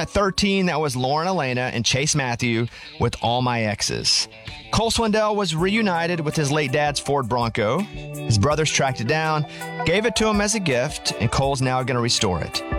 at 13, that was Lauren Elena and Chase Matthew with All My Exes. Cole Swindell was reunited with his late dad's Ford Bronco. His brothers tracked it down, gave it to him as a gift, and Cole's now going to restore it.